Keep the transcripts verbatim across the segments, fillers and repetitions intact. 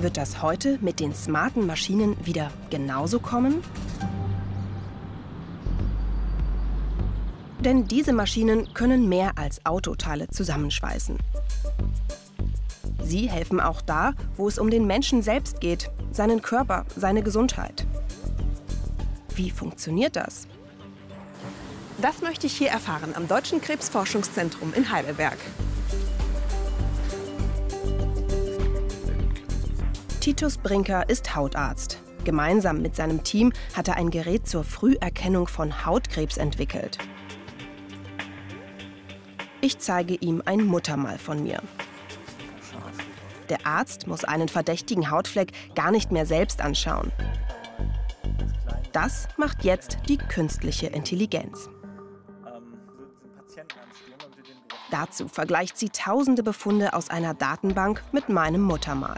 Wird das heute mit den smarten Maschinen wieder genauso kommen? Denn diese Maschinen können mehr als Autoteile zusammenschweißen. Sie helfen auch da, wo es um den Menschen selbst geht, seinen Körper, seine Gesundheit. Wie funktioniert das? Das möchte ich hier erfahren am Deutschen Krebsforschungszentrum in Heidelberg. Titus Brinker ist Hautarzt. Gemeinsam mit seinem Team hat er ein Gerät zur Früherkennung von Hautkrebs entwickelt. Ich zeige ihm ein Muttermal von mir. Der Arzt muss einen verdächtigen Hautfleck gar nicht mehr selbst anschauen. Das macht jetzt die künstliche Intelligenz. Dazu vergleicht sie tausende Befunde aus einer Datenbank mit meinem Muttermal.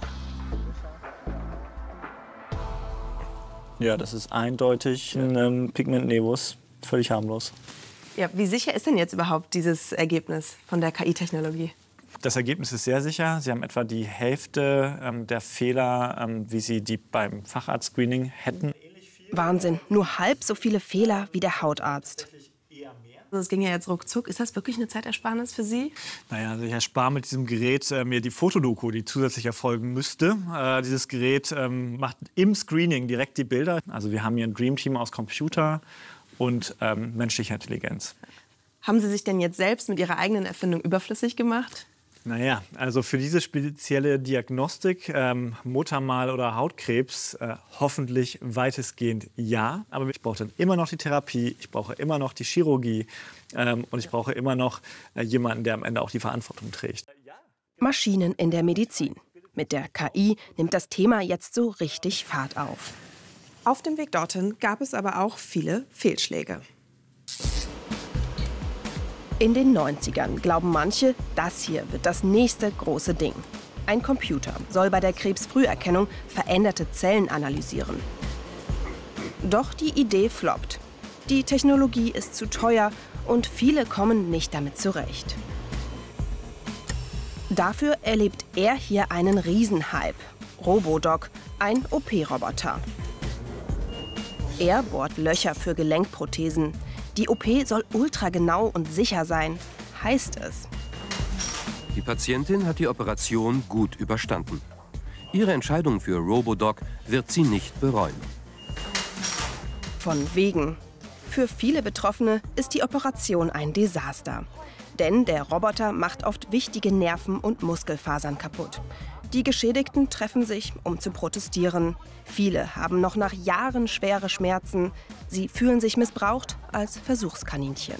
Ja, das ist eindeutig ein ähm, Pigment nevus, völlig harmlos. Ja, wie sicher ist denn jetzt überhaupt dieses Ergebnis von der K I-Technologie? Das Ergebnis ist sehr sicher. Sie haben etwa die Hälfte ähm, der Fehler, ähm, wie Sie die beim Facharzt-Screening hätten. Wahnsinn, nur halb so viele Fehler wie der Hautarzt. Also es ging ja jetzt ruckzuck. Ist das wirklich eine Zeitersparnis für Sie? Naja, also ich erspare mit diesem Gerät äh, mir die Fotodoku, die zusätzlich erfolgen müsste. Äh, dieses Gerät ähm, macht im Screening direkt die Bilder. Also wir haben hier ein Dreamteam aus Computer und ähm, menschlicher Intelligenz. Haben Sie sich denn jetzt selbst mit Ihrer eigenen Erfindung überflüssig gemacht? Naja, also für diese spezielle Diagnostik, ähm, Muttermal oder Hautkrebs, äh, hoffentlich weitestgehend ja. Aber ich brauche dann immer noch die Therapie, ich brauche immer noch die Chirurgie ähm, und ich brauche immer noch äh, jemanden, der am Ende auch die Verantwortung trägt. Maschinen in der Medizin. Mit der K I nimmt das Thema jetzt so richtig Fahrt auf. Auf dem Weg dorthin gab es aber auch viele Fehlschläge. In den neunzigern glauben manche, das hier wird das nächste große Ding. Ein Computer soll bei der Krebsfrüherkennung veränderte Zellen analysieren. Doch die Idee floppt. Die Technologie ist zu teuer und viele kommen nicht damit zurecht. Dafür erlebt er hier einen Riesenhype. Robodoc, ein O P-Roboter. Er bohrt Löcher für Gelenkprothesen. Die O P soll ultragenau und sicher sein, heißt es. Die Patientin hat die Operation gut überstanden. Ihre Entscheidung für Robodoc wird sie nicht bereuen. Von wegen. Für viele Betroffene ist die Operation ein Desaster. Denn der Roboter macht oft wichtige Nerven und Muskelfasern kaputt. Die Geschädigten treffen sich, um zu protestieren. Viele haben noch nach Jahren schwere Schmerzen. Sie fühlen sich missbraucht als Versuchskaninchen.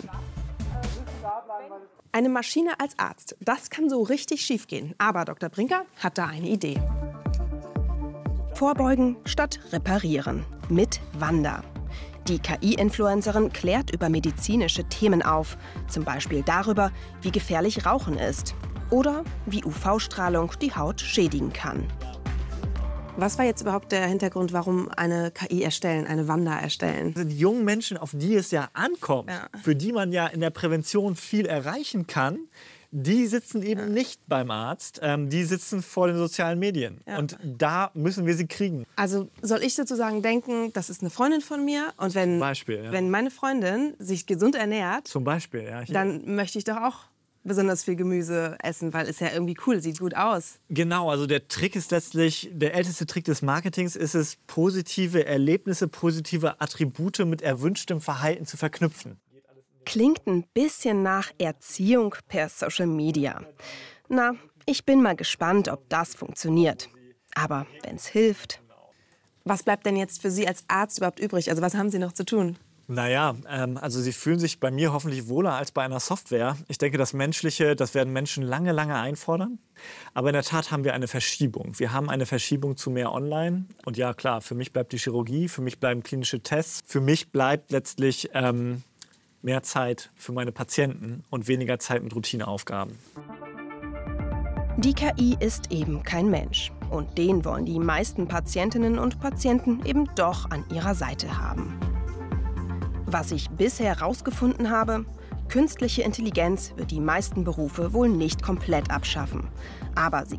Eine Maschine als Arzt, das kann so richtig schiefgehen. Aber Doktor Brinker hat da eine Idee. Vorbeugen statt reparieren. Mit Wanda. Die K I-Influencerin klärt über medizinische Themen auf. Zum Beispiel darüber, wie gefährlich Rauchen ist. Oder wie U V-Strahlung die Haut schädigen kann. Was war jetzt überhaupt der Hintergrund, warum eine K I erstellen, eine Wanda erstellen? Also die jungen Menschen, auf die es ja ankommt, ja. für die man ja in der Prävention viel erreichen kann, die sitzen eben ja. nicht beim Arzt, ähm, die sitzen vor den sozialen Medien. Ja. Und da müssen wir sie kriegen. Also soll ich sozusagen denken, das ist eine Freundin von mir und wenn, Beispiel, ja. wenn meine Freundin sich gesund ernährt, Zum Beispiel, ja. dann möchte ich doch auch besonders viel Gemüse essen, weil es ja irgendwie cool, sieht gut aus. Genau, also der Trick ist letztlich, der älteste Trick des Marketings ist es, positive Erlebnisse, positive Attribute mit erwünschtem Verhalten zu verknüpfen. Klingt ein bisschen nach Erziehung per Social Media. Na, ich bin mal gespannt, ob das funktioniert. Aber wenn es hilft. Was bleibt denn jetzt für Sie als Arzt überhaupt übrig? Also was haben Sie noch zu tun? Naja, ähm, also Sie fühlen sich bei mir hoffentlich wohler als bei einer Software. Ich denke, das Menschliche, das werden Menschen lange, lange einfordern. Aber in der Tat haben wir eine Verschiebung. Wir haben eine Verschiebung zu mehr Online. Und ja, klar, für mich bleibt die Chirurgie, für mich bleiben klinische Tests. Für mich bleibt letztlich ähm, mehr Zeit für meine Patienten und weniger Zeit mit Routineaufgaben. Die K I ist eben kein Mensch. Und den wollen die meisten Patientinnen und Patienten eben doch an ihrer Seite haben. Was ich bisher herausgefunden habe, künstliche Intelligenz wird die meisten Berufe wohl nicht komplett abschaffen. Aber sie